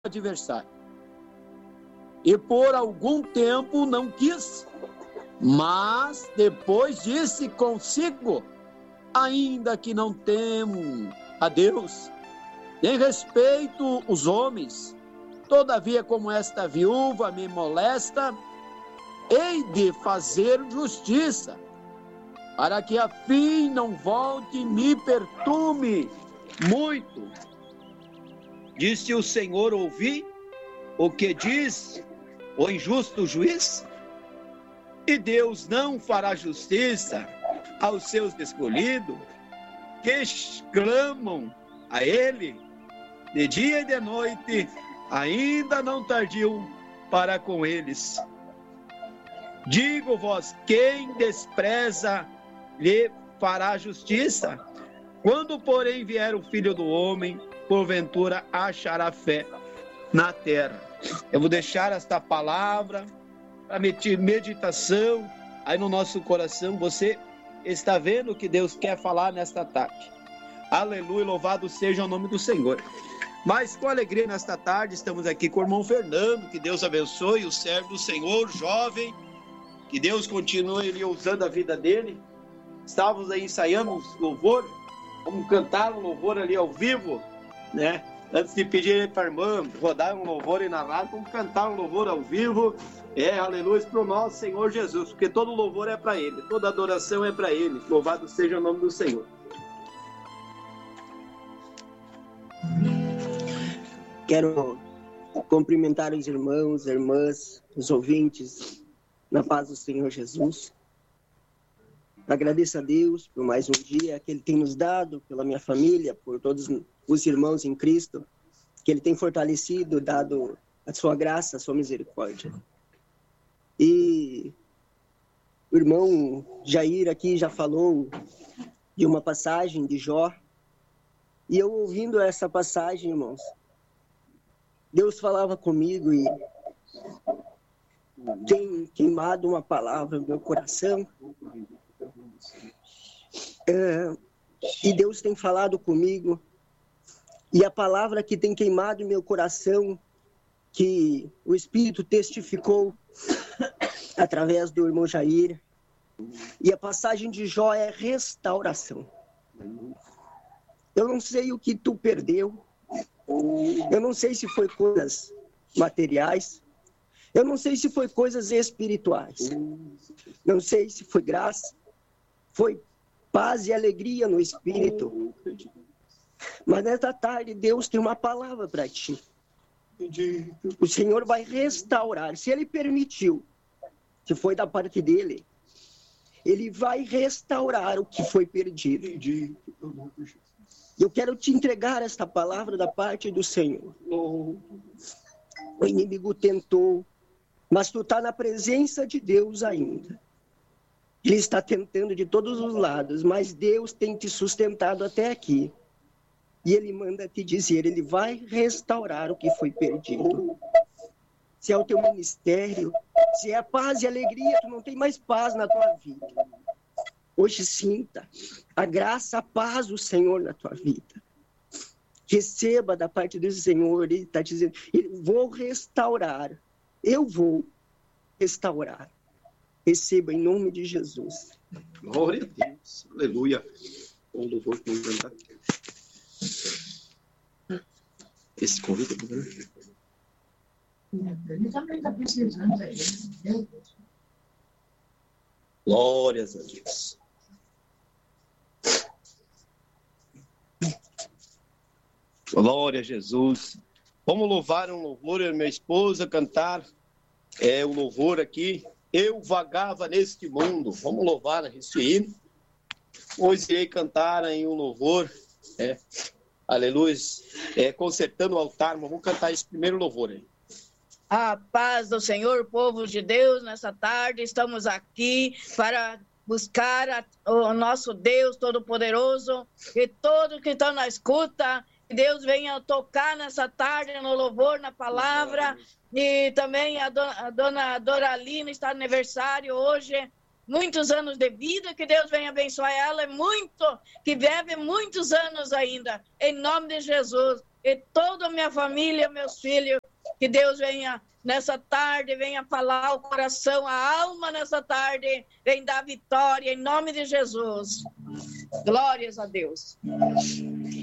adversário. E por algum tempo não quis, mas depois disse consigo: ainda que não temo a Deus, nem respeito os homens, todavia como esta viúva me molesta, hei de fazer justiça, para que a fim não volte e me perturbe muito. Disse o Senhor: ouvi o que diz o injusto juiz? E Deus não fará justiça aos seus escolhidos, que clamam a Ele de dia e de noite, ainda não tardio para com eles. Digo-vos, quem despreza lhe fará justiça. Quando, porém, vier o Filho do Homem, porventura achará fé na terra. Eu vou deixar esta palavra para meditação aí no nosso coração. Você está vendo o que Deus quer falar nesta tarde. Aleluia, louvado seja o nome do Senhor. Mas com alegria nesta tarde estamos aqui com o irmão Fernando. Que Deus abençoe o servo do Senhor, jovem. Que Deus continue ele usando a vida dele. Estávamos aí ensaiando um louvor. Vamos cantar um louvor ali ao vivo, né? Antes de pedir para a irmã rodar um louvor aí na rádio, vamos cantar um louvor ao vivo. Aleluia, para o nosso Senhor Jesus, porque todo louvor é para Ele, toda adoração é para Ele. Louvado seja o nome do Senhor. Quero cumprimentar os irmãos, irmãs, os ouvintes, na paz do Senhor Jesus. Agradeço a Deus por mais um dia que Ele tem nos dado, pela minha família, por todos os irmãos em Cristo, que Ele tem fortalecido, dado a sua graça, a sua misericórdia. E o irmão Jair aqui já falou de uma passagem de Jó, e eu ouvindo essa passagem, irmãos, Deus falava comigo e tem queimado uma palavra no meu coração. E Deus tem falado comigo, e a palavra que tem queimado em meu coração, que o Espírito testificou através do irmão Jair, e a passagem de Jó é restauração. Eu não sei o que tu perdeu, eu não sei se foi coisas materiais, eu não sei se foi coisas espirituais, não sei se foi graça, foi paz e alegria no Espírito. Mas nesta tarde Deus tem uma palavra para ti. O Senhor vai restaurar. Se Ele permitiu, se foi da parte dEle, Ele vai restaurar o que foi perdido. Eu quero te entregar esta palavra da parte do Senhor. O inimigo tentou, mas tu está na presença de Deus ainda. Ele está tentando de todos os lados, mas Deus tem te sustentado até aqui. E Ele manda te dizer, Ele vai restaurar o que foi perdido. Se é o teu ministério, se é a paz e alegria, tu não tem mais paz na tua vida. Hoje sinta a graça, a paz do Senhor na tua vida. Receba da parte do Senhor, Ele está dizendo, eu vou restaurar, eu vou restaurar. Receba em nome de Jesus. Glória a Deus. Aleluia. O louvor que vamos cantar. Esse convite é glórias a Deus. Glória a Jesus. Vamos louvar um louvor, eu e minha esposa cantar o louvor aqui. Eu vagava neste mundo. Vamos louvar esse hino. Hoje irei cantar em um louvor. Aleluia. Consertando o altar. Mas vamos cantar esse primeiro louvor aí. A paz do Senhor, povo de Deus, nessa tarde estamos aqui para buscar o nosso Deus Todo-Poderoso, e todos que estão na escuta, que Deus venha tocar nessa tarde no louvor, na palavra, e também a dona Doralina está no aniversário hoje, muitos anos de vida, que Deus venha abençoar ela, que vive muitos anos ainda, em nome de Jesus. e toda a minha família, meus filhos, que Deus venha nessa tarde, venha falar o coração, a alma nessa tarde, vem dar vitória em nome de Jesus. Glórias a Deus.